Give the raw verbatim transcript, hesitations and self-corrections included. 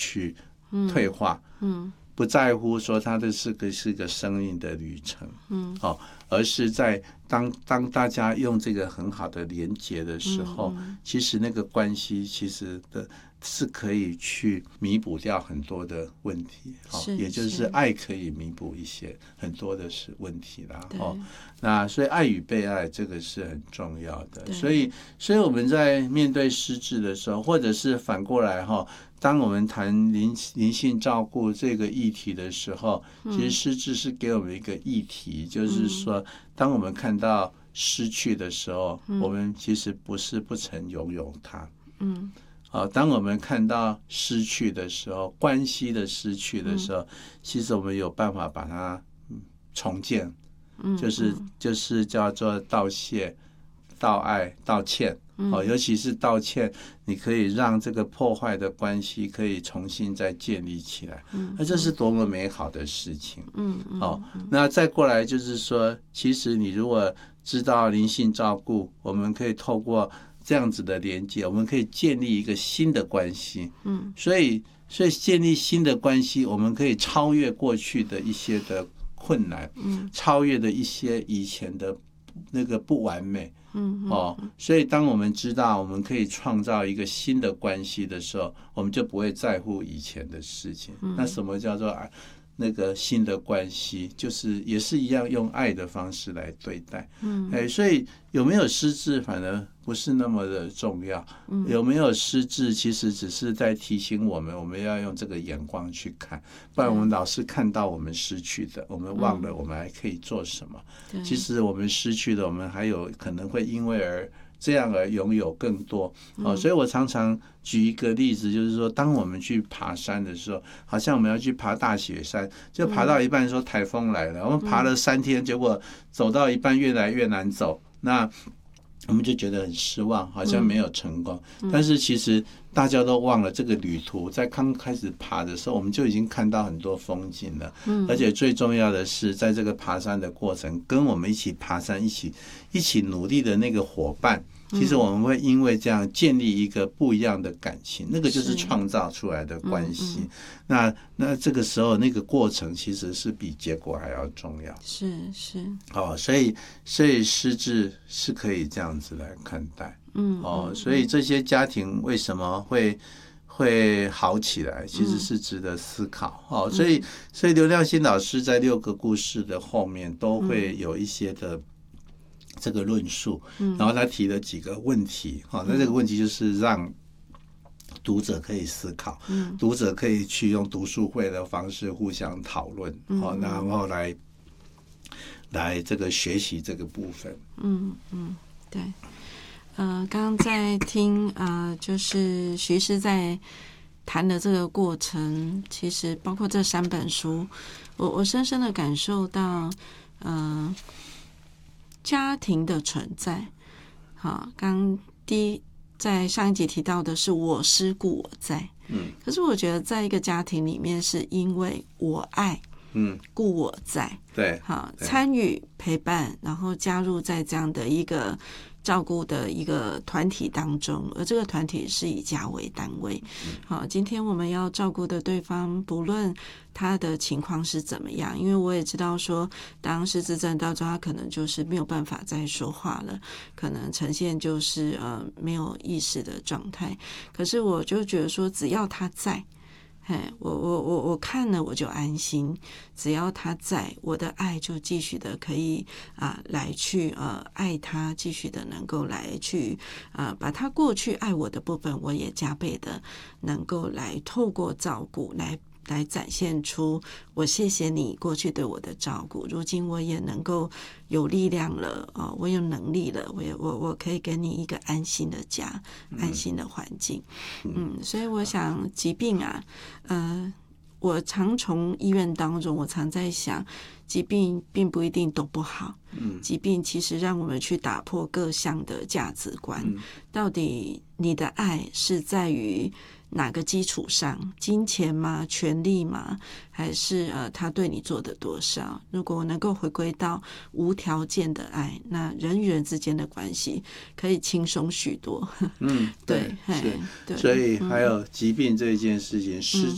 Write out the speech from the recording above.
去退化，嗯，嗯不在乎说它的是个是个生命的旅程，嗯，哦，而是在当当大家用这个很好的连结的时候，嗯嗯其实那个关系其实的是可以去弥补掉很多的问题，哦，也就是爱可以弥补一些很多的是问题啦，哦，那所以爱与被爱这个是很重要的，所以所以我们在面对失智的时候，或者是反过来哈。当我们谈灵灵性照顾这个议题的时候，其实失智是给我们一个议题，嗯、就是说，当我们看到失去的时候，嗯、我们其实不是不曾拥有它。嗯，啊，当我们看到失去的时候，关系的失去的时候，嗯、其实我们有办法把它重建，嗯、就是就是叫做道谢、道爱、道歉。哦，尤其是道歉，你可以让这个破坏的关系可以重新再建立起来，嗯，那这是多么美好的事情，嗯，哦，那再过来就是说，其实你如果知道灵性照顾，我们可以透过这样子的连接，我们可以建立一个新的关系，嗯，所以所以建立新的关系，我们可以超越过去的一些的困难，嗯，超越的一些以前的那个不完美。嗯哦，所以当我们知道我们可以创造一个新的关系的时候，我们就不会在乎以前的事情。嗯、那什么叫做那个新的关系？就是也是一样用爱的方式来对待。嗯，哎，所以有没有失智，反而不是那么的重要。嗯，有没有失智，其实只是在提醒我们，我们要用这个眼光去看，不然我们老是看到我们失去的，我们忘了我们还可以做什么。嗯、其实我们失去的，我们还有可能会因为而这样而拥有更多。哦，所以我常常举一个例子，就是说，当我们去爬山的时候，好像我们要去爬大雪山，就爬到一半说台风来了，我们爬了三天，结果走到一半越来越难走，那我们就觉得很失望，好像没有成功。但是其实大家都忘了，这个旅途在刚开始爬的时候，我们就已经看到很多风景了。而且最重要的是，在这个爬山的过程，跟我们一起爬山、一起一起努力的那个伙伴。其实我们会因为这样建立一个不一样的感情，那个就是创造出来的关系。嗯嗯、那那这个时候那个过程其实是比结果还要重要。 是是。 哦，所以所以失智是可以这样子来看待。嗯。哦，所以这些家庭为什么会会好起来，其实是值得思考。嗯、哦，所以所以刘亮星老师在六个故事的后面都会有一些的。这个论述，然后他提了几个问题，哈、嗯，那这个问题就是让读者可以思考，嗯、读者可以去用读书会的方式互相讨论，好、嗯，然后来来这个学习这个部分。 嗯嗯，对，呃，刚刚在听呃，就是徐师在谈的这个过程，其实包括这三本书，我我深深的感受到，呃。家庭的存在，好，刚第一在上一集提到的是我思故我在，嗯，可是我觉得在一个家庭里面，是因为我爱，嗯，故我在， 对， 好，参与陪伴，然后加入在这样的一个照顾的一个团体当中，而这个团体是以家为单位。好，今天我们要照顾的对方，不论他的情况是怎么样，因为我也知道说，当失智症到最后，他可能就是没有办法再说话了，可能呈现就是呃没有意识的状态。可是我就觉得说，只要他在。我我我我看了我就安心，只要他在，我的爱就继续的可以啊、呃、来去呃爱他，继续的能够来去啊、呃、把他过去爱我的部分，我也加倍的能够来透过照顾来。来展现出我谢谢你过去对我的照顾，如今我也能够有力量了，哦，我有能力了，我也我我可以给你一个安心的家，安心的环境。嗯，所以我想疾病啊，呃，我常从医院当中，我常在想，疾病并不一定都不好，嗯，疾病其实让我们去打破各项的价值观，嗯、到底你的爱是在于哪个基础上？金钱吗？权力吗？还是呃，他对你做的多少？如果能够回归到无条件的爱，那人与人之间的关系可以轻松许多。 嗯，对， 对， 是，所以还有疾病这件事情，失